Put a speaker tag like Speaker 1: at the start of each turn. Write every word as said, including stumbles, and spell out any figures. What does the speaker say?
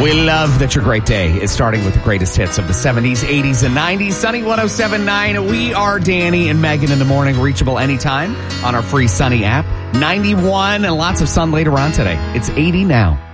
Speaker 1: We love that your great day is starting with the greatest hits of the seventies, eighties, and nineties. Sunny one oh seven point nine. We are Danny and Megan in the morning, reachable anytime on our free Sunny app. ninety-one and lots of sun later on today. It's eighty now.